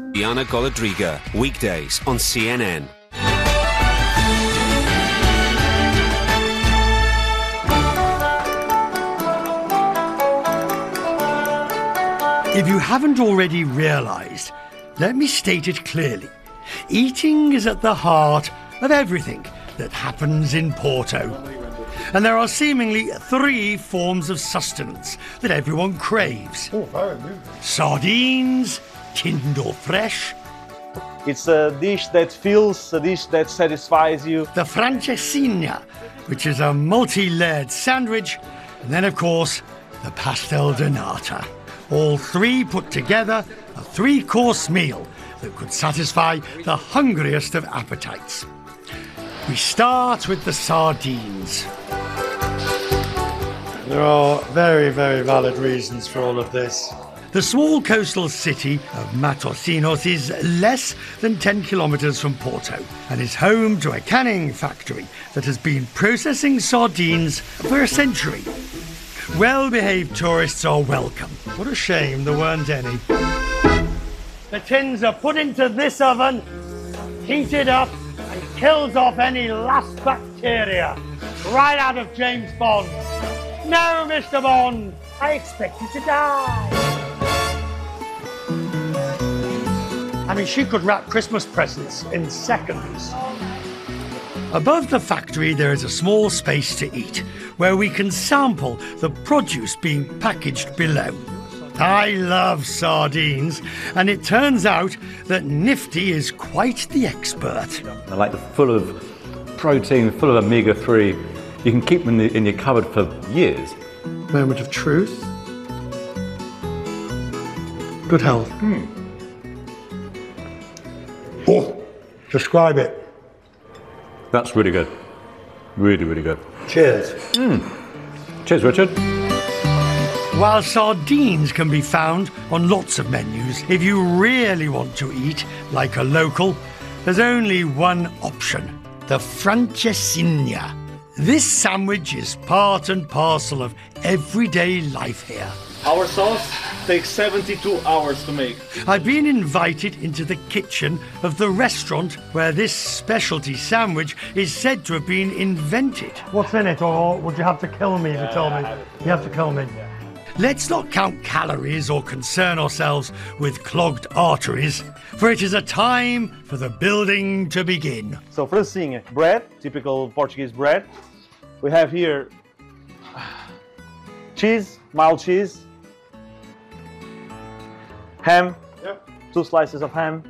Diana Golodriga, weekdays on CNN. If you haven't already realised, let me state it clearly. Eating is at the heart of everything that happens in Porto. And there are seemingly three forms of sustenance that everyone craves. Sardines, tinned or fresh. It's a dish that fills, a dish that satisfies you. The francesinha, which is a multi-layered sandwich. And then, of course, the pastel de nata. All three put together, a three-course meal that could satisfy the hungriest of appetites. We start with the sardines. There are very, very valid reasons for all of this. The small coastal city of Matosinhos is less than 10 kilometres from Porto and is home to a canning factory that has been processing sardines for a century. Well-behaved tourists are welcome. What a shame there weren't any. The tins are put into this oven, heated up, and kills off any last bacteria. Right out of James Bond. No, Mr. Bond, I expect you to die. I mean, she could wrap Christmas presents in seconds. Above the factory, there is a small space to eat, where we can sample the produce being packaged below. I love sardines, and it turns out that Nifty is quite the expert. I like the full of protein, full of omega-3. You can keep them in your cupboard for years. Moment of truth. Good health. Oh, describe it. That's really good. Really, really good. Cheers. Cheers, Richard. While sardines can be found on lots of menus, if you really want to eat like a local, there's only one option, the francesinha. This sandwich is part and parcel of everyday life here. Our sauce takes 72 hours to make. I've been invited into the kitchen of the restaurant where this specialty sandwich is said to have been invented. What's in it, or would you have to kill me if you told me? You have to kill me. Let's not count calories or concern ourselves with clogged arteries, for it is a time for the building to begin. So francesinha, bread, typical Portuguese bread. We have here cheese, mild cheese, ham, 2 slices of ham,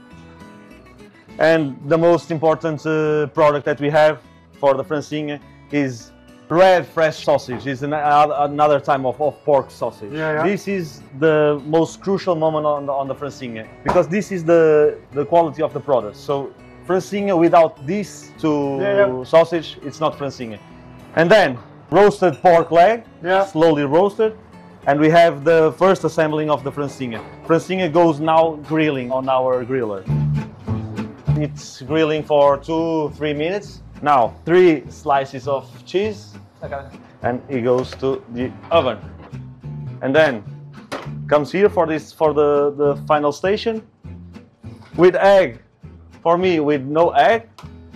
and the most important product that we have for the francesinha is red fresh sausage. It's another type of pork sausage. This is the most crucial moment on the francesinha, because this is the quality of the product. So francesinha without these two sausage, it's not francesinha. And then roasted pork leg, slowly roasted. And we have the first assembling of the francesinha. Francesinha goes now grilling on our griller. It's grilling for 2-3 minutes. Now 3 slices of cheese, and it goes to the oven. And then comes here for the final station with egg. For me, with no egg,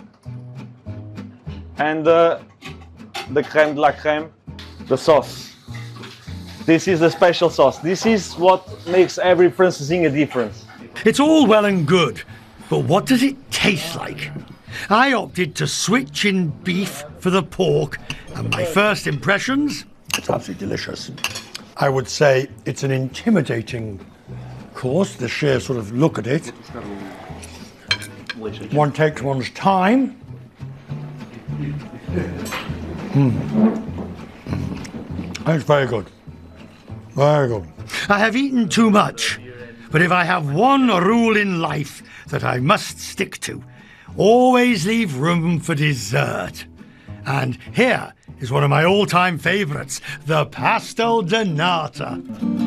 and the crème de la crème, the sauce. This is the special sauce. This is what makes every francesinha different. It's all well and good, but what does it taste like? I opted to switch in beef for the pork, and my first impressions? It's absolutely delicious. I would say it's an intimidating course, the sheer sort of look at it. One takes one's time. It's very good. Very good. I have eaten too much, but if I have one rule in life that I must stick to, always leave room for dessert. And here is one of my all-time favourites, the pastel de nata.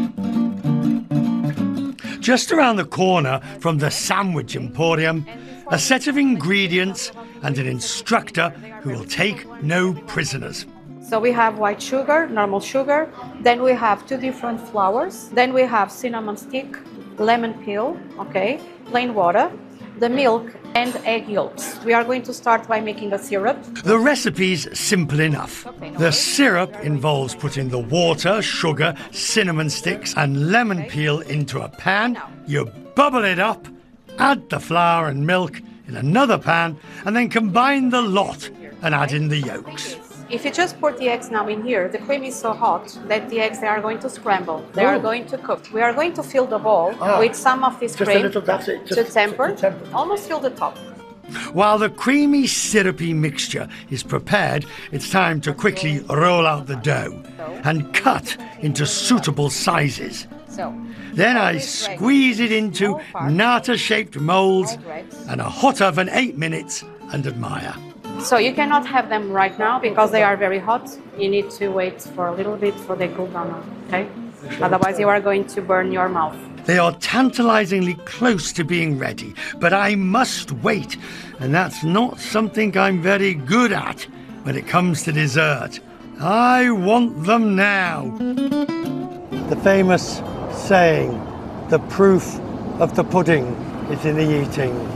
Just around the corner from the Sandwich Emporium, a set of ingredients and an instructor who will take no prisoners. So we have white sugar, normal sugar, then we have 2 different flours, then we have cinnamon stick, lemon peel, okay, plain water, the milk and egg yolks. We are going to start by making a syrup. The recipe's simple enough. The syrup involves putting the water, sugar, cinnamon sticks and lemon peel into a pan. You bubble it up, add the flour and milk in another pan, and then combine the lot and add in the yolks. If you just put the eggs now in here, the cream is so hot that the eggs, they are going to scramble. They are going to cook. We are going to fill the bowl with some of this cream to temper, almost fill the top. While the creamy, syrupy mixture is prepared, it's time to quickly roll out the dough and cut into suitable sizes. Then I squeeze it into nata-shaped molds and a hot oven 8 minutes and admire. So you cannot have them right now because they are very hot. You need to wait for a little bit for they cool down, okay? Otherwise you are going to burn your mouth. They are tantalizingly close to being ready, but I must wait, and that's not something I'm very good at when it comes to dessert. I want them now. The famous saying, the proof of the pudding is in the eating.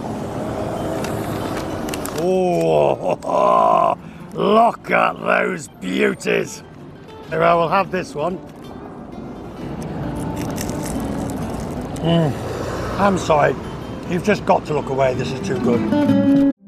Oh, look at those beauties. Here, I will have this one. I'm sorry, you've just got to look away, this is too good.